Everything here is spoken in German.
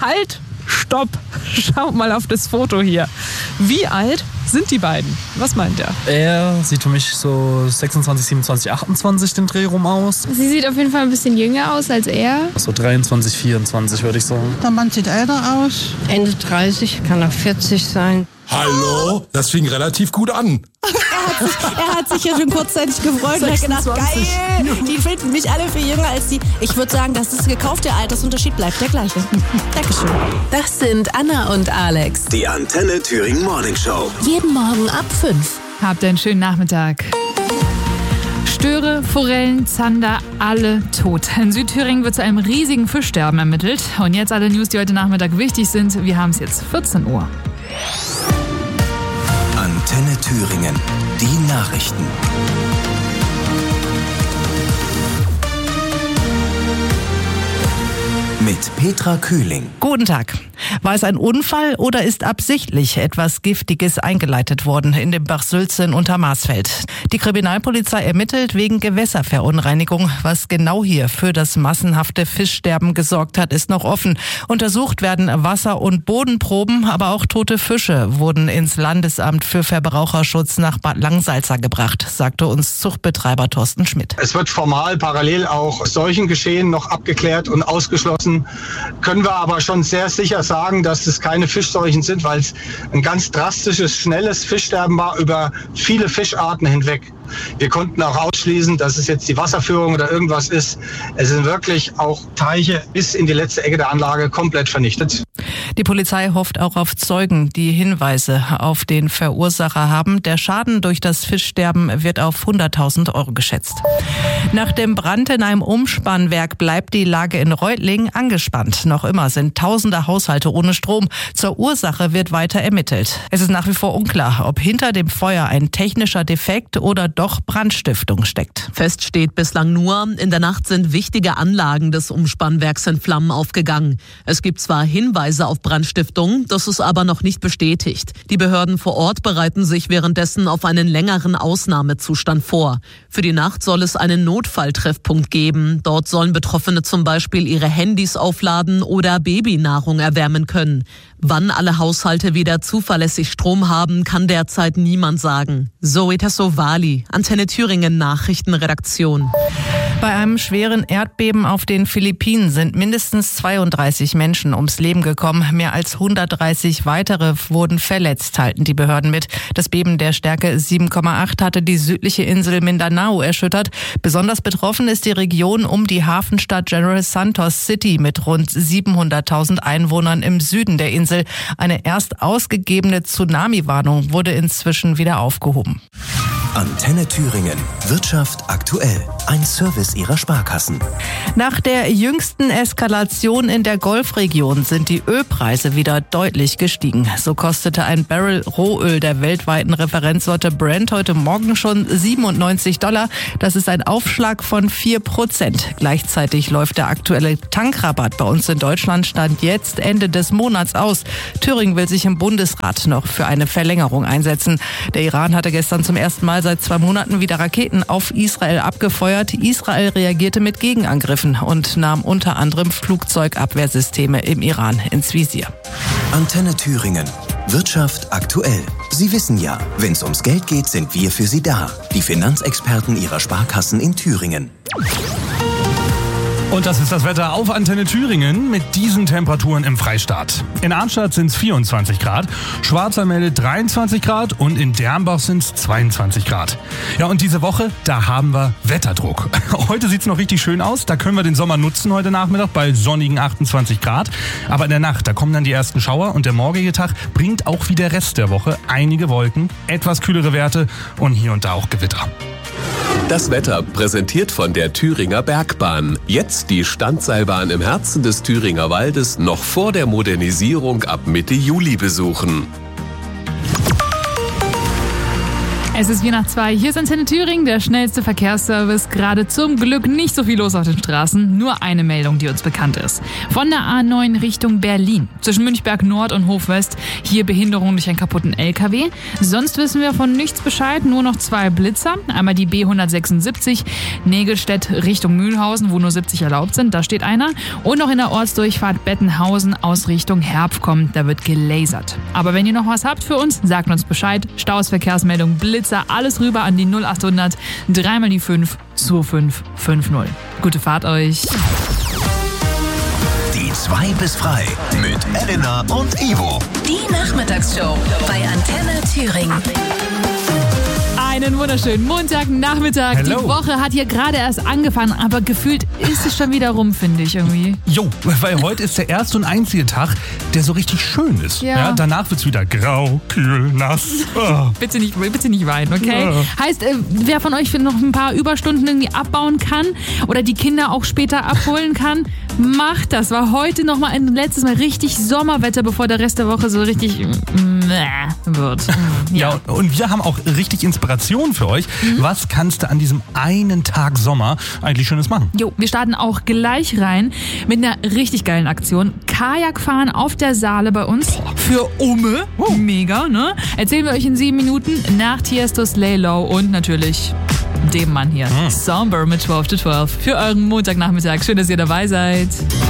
Halt, stopp, schaut mal auf das Foto hier. Wie alt sind die beiden? Was meint er? Er sieht für mich so 26, 27, 28 den Dreh rum aus. Sie sieht auf jeden Fall ein bisschen jünger aus als er. So 23, 24 würde ich sagen. Der Mann sieht älter aus. Ende 30, kann auch 40 sein. Hallo? Das fing relativ gut an. Er hat sich ja schon kurzzeitig gefreut und hat gedacht, geil, die finden mich alle viel jünger als die. Ich würde sagen, dass das gekaufte Altersunterschied bleibt der gleiche. Dankeschön. Das sind Anna und Alex. Die Antenne Thüringen Morning Show. Jeden Morgen ab 5. Habt einen schönen Nachmittag. Störe, Forellen, Zander, alle tot. In Südthüringen wird zu einem riesigen Fischsterben ermittelt. Und jetzt alle News, die heute Nachmittag wichtig sind. Wir haben es jetzt 14 Uhr. Antenne Thüringen. Die Nachrichten. Mit Petra Kühling. Guten Tag. War es ein Unfall oder ist absichtlich etwas Giftiges eingeleitet worden in dem Bach Sülze in Untermarsfeld? Die Kriminalpolizei ermittelt wegen Gewässerverunreinigung. Was genau hier für das massenhafte Fischsterben gesorgt hat, ist noch offen. Untersucht werden Wasser- und Bodenproben, aber auch tote Fische wurden ins Landesamt für Verbraucherschutz nach Bad Langsalza gebracht, sagte uns Zuchtbetreiber Thorsten Schmidt. Es wird formal parallel auch Seuchengeschehen noch abgeklärt und ausgeschlossen. Können wir aber schon sehr sicher sagen, dass es keine Fischseuchen sind, weil es ein ganz drastisches, schnelles Fischsterben war über viele Fischarten hinweg. Wir konnten auch ausschließen, dass es jetzt die Wasserführung oder irgendwas ist. Es sind wirklich auch Teiche bis in die letzte Ecke der Anlage komplett vernichtet. Die Polizei hofft auch auf Zeugen, die Hinweise auf den Verursacher haben. Der Schaden durch das Fischsterben wird auf 100.000 Euro geschätzt. Nach dem Brand in einem Umspannwerk bleibt die Lage in Reutlingen angespannt. Noch immer sind tausende Haushalte ohne Strom. Zur Ursache wird weiter ermittelt. Es ist nach wie vor unklar, ob hinter dem Feuer ein technischer Defekt oder doch Brandstiftung steckt. Fest steht bislang nur, in der Nacht sind wichtige Anlagen des Umspannwerks in Flammen aufgegangen. Es gibt zwar Hinweise auf Brandstiftung, das ist aber noch nicht bestätigt. Die Behörden vor Ort bereiten sich währenddessen auf einen längeren Ausnahmezustand vor. Für die Nacht soll es einen Notfalltreffpunkt geben. Dort sollen Betroffene zum Beispiel ihre Handys aufladen oder Babynahrung erwärmen können. Wann alle Haushalte wieder zuverlässig Strom haben, kann derzeit niemand sagen. Zoe Tassovali, Antenne Thüringen Nachrichtenredaktion. Bei einem schweren Erdbeben auf den Philippinen sind mindestens 32 Menschen ums Leben gekommen. Mehr als 130 weitere wurden verletzt, halten die Behörden mit. Das Beben der Stärke 7,8 hatte die südliche Insel Mindanao erschüttert. Besonders betroffen ist die Region um die Hafenstadt General Santos City mit rund 700.000 Einwohnern im Süden der Insel. Eine erst ausgegebene Tsunami-Warnung wurde inzwischen wieder aufgehoben. Antenne Thüringen. Wirtschaft aktuell. Ein Service Ihrer Sparkassen. Nach der jüngsten Eskalation in der Golfregion sind die Ölpreise wieder deutlich gestiegen. So kostete ein Barrel Rohöl der weltweiten Referenzsorte Brent heute Morgen schon $97. Das ist ein Aufschlag von 4%. Gleichzeitig läuft der aktuelle Tankrabatt bei uns in Deutschland Stand jetzt Ende des Monats aus. Thüringen will sich im Bundesrat noch für eine Verlängerung einsetzen. Der Iran hatte gestern zum ersten Mal seit 2 Monaten wieder Raketen auf Israel abgefeuert. Israel reagierte mit Gegenangriffen und nahm unter anderem Flugzeugabwehrsysteme im Iran ins Visier. Antenne Thüringen. Wirtschaft aktuell. Sie wissen ja, wenn es ums Geld geht, sind wir für Sie da. Die Finanzexperten Ihrer Sparkassen in Thüringen. Und das ist das Wetter auf Antenne Thüringen mit diesen Temperaturen im Freistaat. In Arnstadt sind es 24 Grad, Schwarzwald meldet 23 Grad und in Dernbach sind es 22 Grad. Ja, und diese Woche, da haben wir Wetterdruck. Heute sieht es noch richtig schön aus, da können wir den Sommer nutzen heute Nachmittag bei sonnigen 28 Grad. Aber in der Nacht, da kommen dann die ersten Schauer und der morgige Tag bringt auch wie der Rest der Woche einige Wolken, etwas kühlere Werte und hier und da auch Gewitter. Das Wetter präsentiert von der Thüringer Bergbahn. Jetzt die Standseilbahn im Herzen des Thüringer Waldes noch vor der Modernisierung ab Mitte Juli besuchen. Es ist wie nach 2. Hier ist Antenne Thüringen, der schnellste Verkehrsservice. Gerade zum Glück nicht so viel los auf den Straßen. Nur eine Meldung, die uns bekannt ist. Von der A9 Richtung Berlin. Zwischen Münchberg Nord und Hofwest. Hier Behinderung durch einen kaputten LKW. Sonst wissen wir von nichts Bescheid. Nur noch 2 Blitzer. Einmal die B176 Nägelstedt Richtung Mühlhausen, wo nur 70 erlaubt sind. Da steht einer. Und noch in der Ortsdurchfahrt Bettenhausen aus Richtung Herpf kommt. Da wird gelasert. Aber wenn ihr noch was habt für uns, sagt uns Bescheid. Staus, Verkehrsmeldung, Blitzer, alles rüber an die 0800 3 mal die 5 2550. Gute Fahrt euch. Die 2 bis frei mit Elena und Ivo. Die Nachmittagsshow bei Antenne Thüringen. Einen wunderschönen Montagnachmittag. Hello. Die Woche hat hier gerade erst angefangen, aber gefühlt ist es schon wieder rum, finde ich irgendwie. Jo, weil heute ist der erste und einzige Tag, der so richtig schön ist. Ja. Danach wird's wieder grau, kühl, nass. Oh. Bitte nicht weinen, okay? Ja. Heißt, wer von euch noch ein paar Überstunden irgendwie abbauen kann oder die Kinder auch später abholen kann, macht das. War heute noch mal ein letztes Mal richtig Sommerwetter, bevor der Rest der Woche so richtig wird. Ja, und wir haben auch richtig Inspiration für euch. Was kannst du an diesem einen Tag Sommer eigentlich Schönes machen? Jo, wir starten auch gleich rein mit einer richtig geilen Aktion. Kajakfahren auf der Saale bei uns für Umme. Mega, ne? Erzählen wir euch in 7 Minuten nach Tiestos Lay Low und natürlich dem Mann hier. Somber mit 12 to 12 für euren Montagnachmittag. Schön, dass ihr dabei seid.